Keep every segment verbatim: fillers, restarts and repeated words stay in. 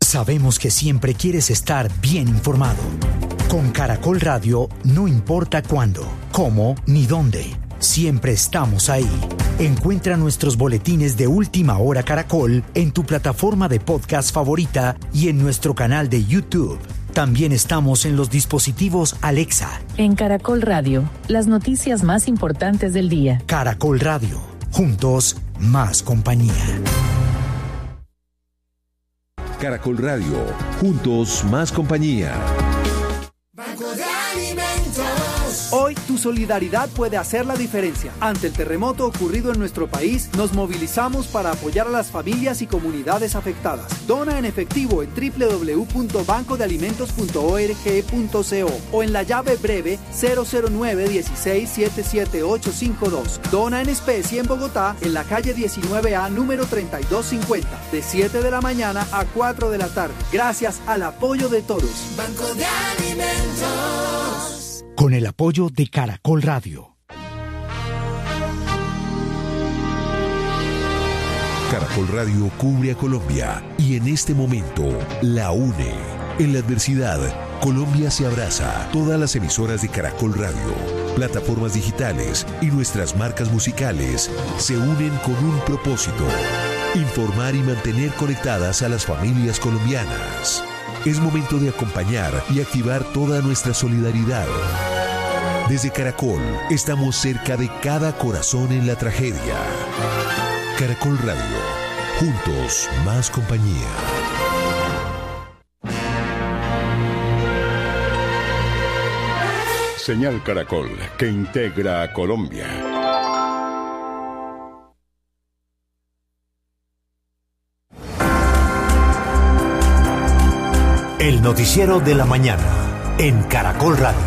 Sabemos que siempre quieres estar bien informado. Con Caracol Radio, no importa cuándo, cómo ni dónde, siempre estamos ahí. Encuentra nuestros boletines de Última Hora Caracol en tu plataforma de podcast favorita y en nuestro canal de YouTube. También estamos en los dispositivos Alexa. En Caracol Radio, las noticias más importantes del día. Caracol Radio, juntos, más compañía. Caracol Radio, juntos, más compañía. Banco de Alimentos. Hoy tu solidaridad puede hacer la diferencia. Ante el terremoto ocurrido en nuestro país, nos movilizamos para apoyar a las familias y comunidades afectadas. Dona en efectivo en doble u doble u doble u punto banco de alimentos punto org punto co o en la llave breve cero cero nueve uno seis siete siete ocho cinco dos. Dona en especie en Bogotá, en la calle diecinueve A, número treinta y dos cincuenta, de siete de la mañana a cuatro de la tarde. Gracias al apoyo de todos. Banco de Alimentos. Con el apoyo de Caracol Radio. Caracol Radio cubre a Colombia y en este momento la une. En la adversidad, Colombia se abraza. Todas las emisoras de Caracol Radio, plataformas digitales y nuestras marcas musicales se unen con un propósito: informar y mantener conectadas a las familias colombianas. Es momento de acompañar y activar toda nuestra solidaridad. Desde Caracol, estamos cerca de cada corazón en la tragedia. Caracol Radio, juntos, más compañía. Señal Caracol, que integra a Colombia. El noticiero de la mañana en Caracol Radio.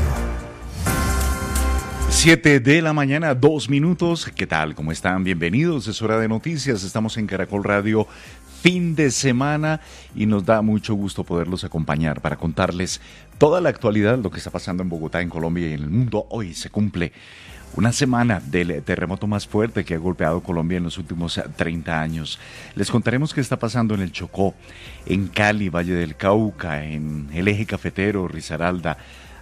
Siete de la mañana, dos minutos. ¿Qué tal? ¿Cómo están? Bienvenidos. Es hora de noticias. Estamos en Caracol Radio, fin de semana, y nos da mucho gusto poderlos acompañar para contarles toda la actualidad, lo que está pasando en Bogotá, en Colombia y en el mundo. Hoy se cumple una semana del terremoto más fuerte que ha golpeado Colombia en los últimos treinta años. Les contaremos qué está pasando en el Chocó, en Cali, Valle del Cauca, en el Eje Cafetero, Risaralda,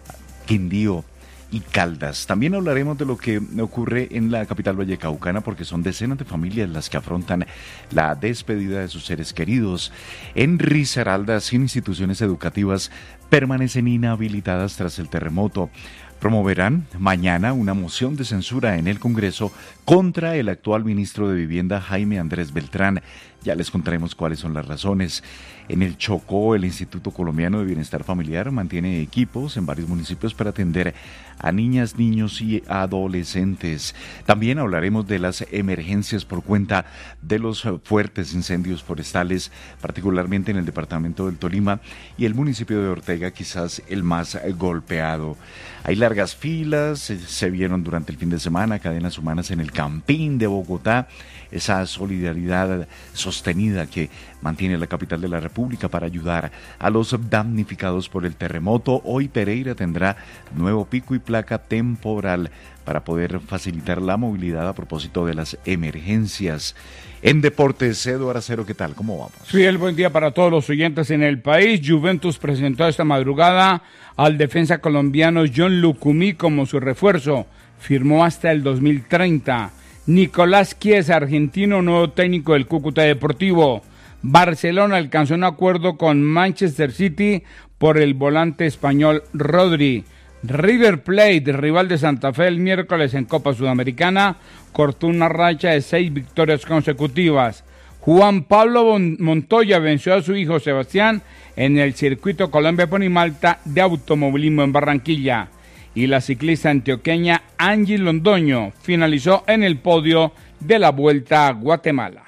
Quindío y Caldas. También hablaremos de lo que ocurre en la capital vallecaucana, porque son decenas de familias las que afrontan la despedida de sus seres queridos. En Risaralda, sin instituciones educativas permanecen inhabilitadas tras el terremoto. Promoverán mañana una moción de censura en el Congreso contra el actual ministro de Vivienda, Jaime Andrés Beltrán. Ya les contaremos cuáles son las razones. En el Chocó, el Instituto Colombiano de Bienestar Familiar mantiene equipos en varios municipios para atender a niñas, niños y adolescentes. También hablaremos de las emergencias por cuenta de los fuertes incendios forestales, particularmente en el departamento del Tolima y el municipio de Ortega, quizás el más golpeado. Hay largas filas, se, se vieron durante el fin de semana cadenas humanas en el Campín de Bogotá, esa solidaridad sostenida que mantiene la capital de la República para ayudar a los damnificados por el terremoto. Hoy Pereira tendrá nuevo pico y placa temporal para poder facilitar la movilidad a propósito de las emergencias. En deportes, Eduardo Acero, ¿qué tal? ¿Cómo vamos? Fiel, buen día para todos los oyentes en el país. Juventus presentó esta madrugada al defensa colombiano John Lucumí como su refuerzo. Firmó hasta el dos mil treinta. Nicolás Chiesa, argentino, nuevo técnico del Cúcuta Deportivo. Barcelona alcanzó un acuerdo con Manchester City por el volante español Rodri. River Plate, rival de Santa Fe el miércoles en Copa Sudamericana, cortó una racha de seis victorias consecutivas. Juan Pablo Montoya venció a su hijo Sebastián en el circuito Colombia Ponimalta de automovilismo en Barranquilla. Y la ciclista antioqueña Angie Londoño finalizó en el podio de la Vuelta a Guatemala.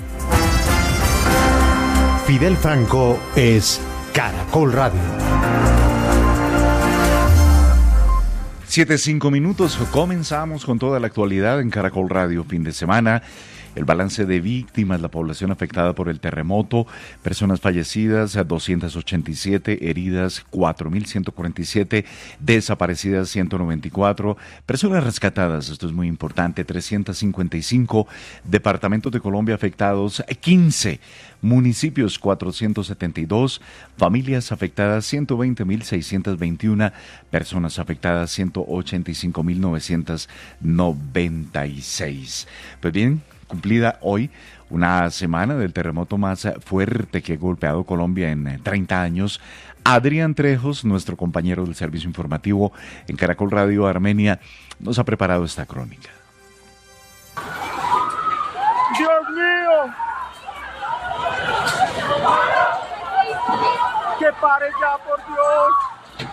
Fidel Franco es Caracol Radio. Siete, cinco minutos, comenzamos con toda la actualidad en Caracol Radio, fin de semana. El balance de víctimas, la población afectada por el terremoto, personas fallecidas doscientas ochenta y siete, heridas cuatro mil ciento cuarenta y siete, desaparecidas ciento noventa y cuatro, personas rescatadas, esto es muy importante, trescientos cincuenta y cinco, departamentos de Colombia afectados quince, municipios cuatrocientos setenta y dos, familias afectadas ciento veinte mil seiscientos veintiuno, personas afectadas ciento ochenta y cinco mil novecientos noventa y seis. Pues bien, cumplida hoy una semana del terremoto más fuerte que ha golpeado Colombia en treinta años, Adrián Trejos, nuestro compañero del servicio informativo en Caracol Radio Armenia, nos ha preparado esta crónica. ¡Dios mío! ¡Que pare ya, por Dios!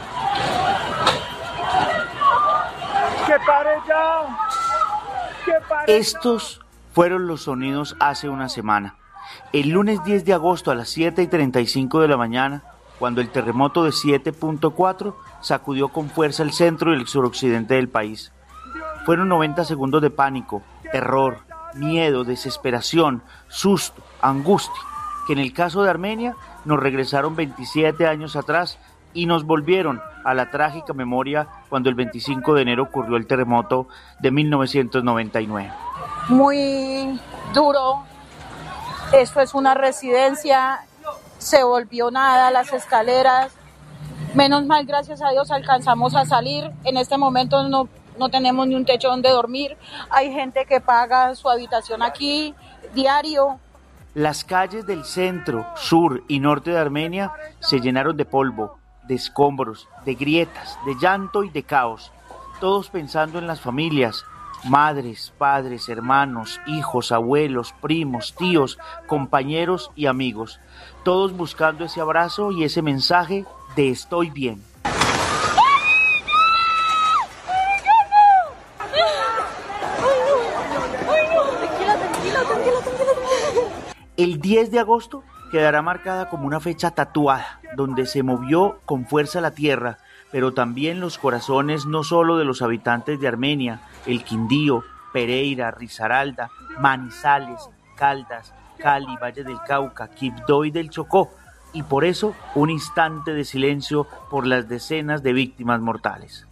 ¡Que pare ya! ¡Que pare Estos ya! Fueron los sonidos hace una semana. El lunes diez de agosto a las siete y treinta y cinco de la mañana, cuando el terremoto de siete punto cuatro sacudió con fuerza el centro y el suroccidente del país. Fueron noventa segundos de pánico, terror, miedo, desesperación, susto, angustia, que en el caso de Armenia nos regresaron veintisiete años atrás y nos volvieron a la trágica memoria cuando el veinticinco de enero ocurrió el terremoto de mil novecientos noventa y nueve. Muy duro, esto es una residencia, se volvió nada, las escaleras, menos mal, gracias a Dios alcanzamos a salir, en este momento no, no tenemos ni un techo donde dormir, hay gente que paga su habitación aquí, diario. Las calles del centro, sur y norte de Armenia se llenaron de polvo, de escombros, de grietas, de llanto y de caos, todos pensando en las familias, madres, padres, hermanos, hijos, abuelos, primos, tíos, compañeros y amigos, todos buscando ese abrazo y ese mensaje de estoy bien. El diez de agosto quedará marcada como una fecha tatuada, donde se movió con fuerza la tierra, pero también los corazones no solo de los habitantes de Armenia, el Quindío, Pereira, Risaralda, Manizales, Caldas, Cali, Valle del Cauca, Quibdó y del Chocó, y por eso un instante de silencio por las decenas de víctimas mortales.